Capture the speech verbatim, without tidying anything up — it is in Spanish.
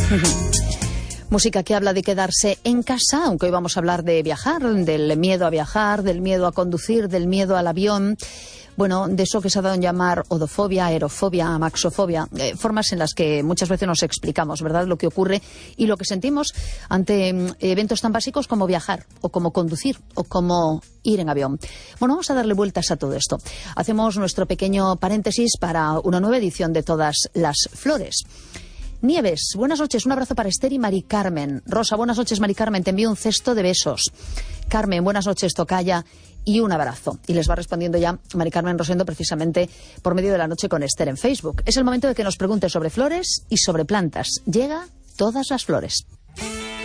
Música que habla de quedarse en casa, aunque hoy vamos a hablar de viajar, del miedo a viajar, del miedo a conducir, del miedo al avión. Bueno, de eso que se ha dado en llamar odofobia, aerofobia, amaxofobia, eh, formas en las que muchas veces nos explicamos, ¿verdad?, lo que ocurre y lo que sentimos ante eh, eventos tan básicos como viajar, o como conducir, o como ir en avión. Bueno, vamos a darle vueltas a todo esto. Hacemos nuestro pequeño paréntesis para una nueva edición de Todas las Flores. Nieves, buenas noches, un abrazo para Esther y Mari Carmen. Rosa, buenas noches, Mari Carmen, te envío un cesto de besos. Carmen, buenas noches, tocaya, y un abrazo. Y les va respondiendo ya Mari Carmen Rosendo precisamente por medio de la noche con Esther en Facebook. Es el momento de que nos pregunte sobre flores y sobre plantas. Llega Todas las Flores.